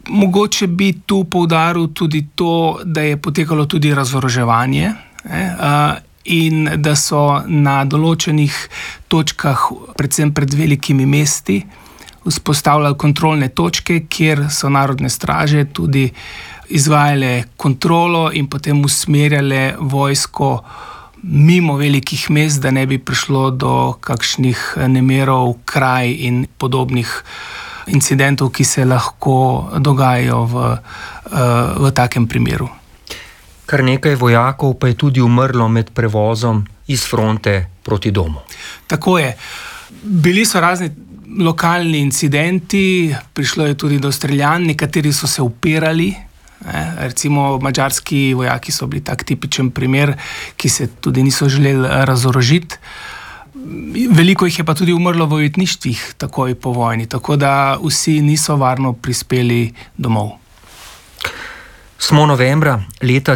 Mogoče bi tu poudaril tudi to, da je potekalo tudi razoroževanje, in da so na določenih točkah, predvsem pred velikimi mesti, vzpostavljali kontrolne točke, kjer so narodne straže tudi izvajale kontrolo in potem usmerjale vojsko mimo velikih mest, da ne bi prišlo do kakšnih nemirov, kraj in podobnih incidentov, ki se lahko dogajajo v takem primeru. Kar nekaj vojakov pa je tudi umrlo med prevozom iz fronte proti domu. Tako je. Bili so razni lokalni incidenti, prišlo je tudi do streljanj, nekateri so se upirali. Recimo madžarski vojaki so bili tak tipičen primer, ki se tudi niso želeli razorožiti. Veliko jih je pa tudi umrlo v ujetništvih takoj po vojni, tako da vsi niso varno prispeli domov. Smo novembra leta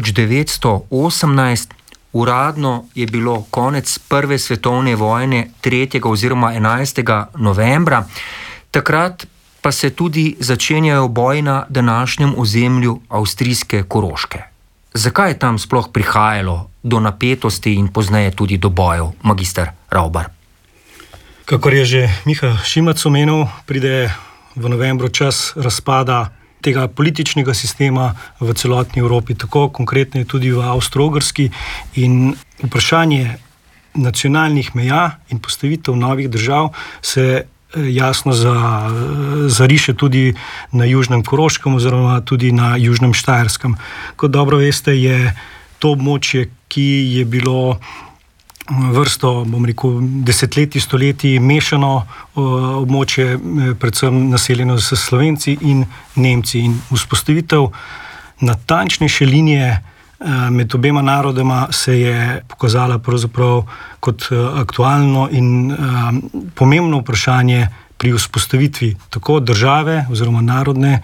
1918, uradno je bilo konec Prve svetovne vojne 3. oziroma 11. novembra. Takrat pa se tudi začenjajo boji na današnjem ozemlju avstrijske Koroške. Zakaj je tam sploh prihajalo do napetosti in pozneje tudi do bojev, magister Ravbar? Kakor je že Miha Šimac omenil, pride v novembru čas razpada tega političnega sistema v celotni Evropi, tako konkretno tudi v Avstro-Ogrski, in vprašanje nacionalnih meja in postavitev novih držav se jasno zariše tudi na južnem Koroškem oziroma tudi na južnem Štajerskem. Kot dobro veste, je to območje, ki je bilo vrsto, desetletij, stoletij mešano območje, predvsem naseljeno s Slovenci in Nemci. In vzpostavitev natančnejše linije med obema narodoma se je pokazala pravzaprav kot aktualno in pomembno vprašanje pri vzpostavitvi tako države oziroma narodne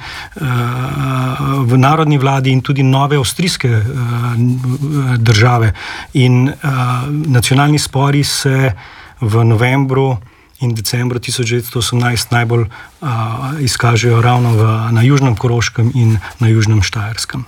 v narodni vladi in tudi nove avstrijske države. In nacionalni spori se v novembru in decembru 1918 najbolj izkažejo ravno na južnem Koroškem in na južnem Štajerskem.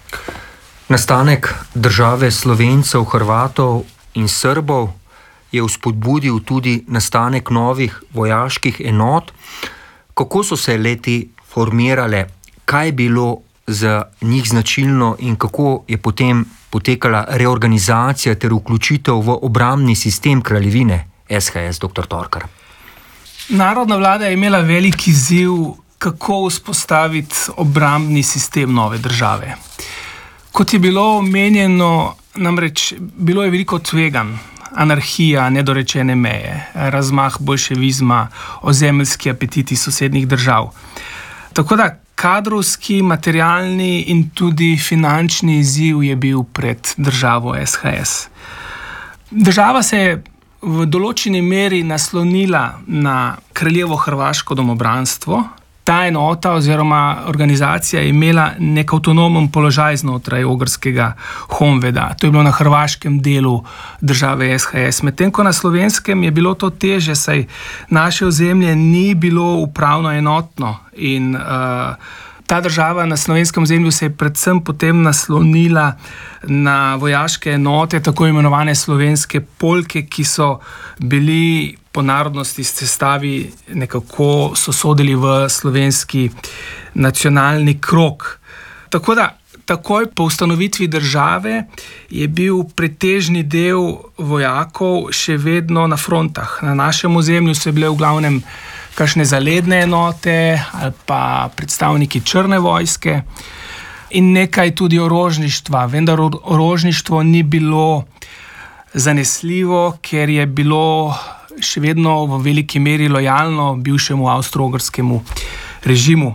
Nastanek države Slovencev, Hrvatov in Srbov je vzpodbudil tudi nastanek novih vojaških enot. Kako so se leti formirale, kaj je bilo za njih značilno in kako je potem potekala reorganizacija ter vključitev v obrambni sistem kraljevine SHS, dr. Torkar? Narodna vlada je imela velik izziv, kako vzpostaviti obrambni sistem nove države. Kot je bilo omenjeno, namreč bilo je veliko tveganj. Anarhija, nedorečene meje, razmah boljševizma, ozemeljski apetiti sosednjih držav. Tako da kadrovski, materialni in tudi finančni izziv je bil pred državo SHS. Država se je v določeni meri naslonila na kraljevo hrvaško domobranstvo. Ta enota oziroma organizacija je imela nek avtonomen položaj znotraj ogrskega Honveda. To je bilo na hrvaškem delu države SHS. Medtem ko na slovenskem je bilo to teže, saj naše ozemlje ni bilo upravno enotno in ta država na slovenskem ozemlju se je predvsem potem naslonila na vojaške enote, tako imenovane slovenske polke, ki so bili po narodnosti sestavi nekako sosodili v slovenski nacionalni krog. Tako da takoj po ustanovitvi države je bil pretežni del vojakov še vedno na frontah. Na našem ozemlju so bile v glavnem kakšne zaledne enote ali pa predstavniki črne vojske in nekaj tudi orožništva, vendar orožništvo ni bilo zanesljivo, ker je bilo še vedno v veliki meri lojalno bivšemu avstro-ogrskemu režimu.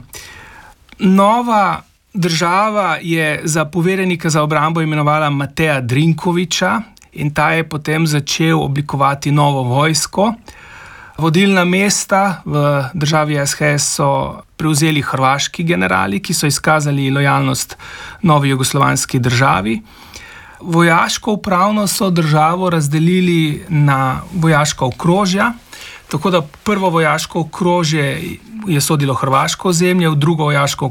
Nova država je za poverenika za obrambo imenovala Mateja Drinkoviča in ta je potem začel oblikovati novo vojsko. Vodilna mesta v državi SHS so prevzeli hrvaški generali, ki so izkazali lojalnost novi jugoslovanski državi. Vojaško upravno so državo razdelili na vojaška okrožja, tako da prvo vojaško okrožje je sodilo hrvaško ozemlje, v drugo vojaško